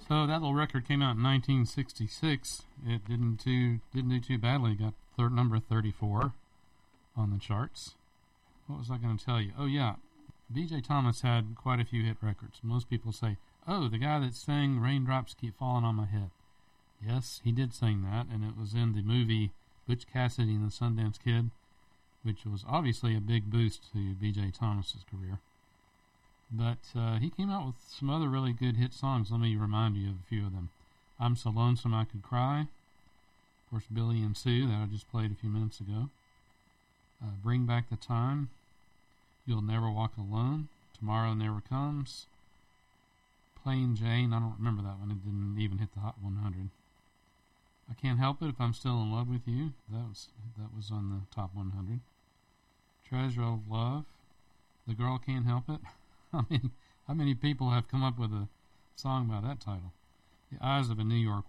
So that little record came out in 1966. It didn't do too badly. It got number 34 on the charts. What was I going to tell you? Oh yeah, B.J. Thomas had quite a few hit records. Most people say, "Oh, the guy that sang 'Raindrops Keep Falling on My Head.'" Yes, he did sing that, and it was in the movie Butch Cassidy and the Sundance Kid, which was obviously a big boost to B.J. Thomas's career. But he came out with some other really good hit songs. Let me remind you of a few of them. "I'm So Lonesome I Could Cry." Of course, Billy and Sue, that I just played a few minutes ago. "Bring Back the Time." "You'll Never Walk Alone." "Tomorrow Never Comes." "Plain Jane." I don't remember that one. It didn't even hit the Hot 100. "I Can't Help It If I'm Still in Love with You." That was on the top 100. "Treasure of Love." "The Girl Can't Help It." How many people have come up with a song by that title? "The Eyes of a New York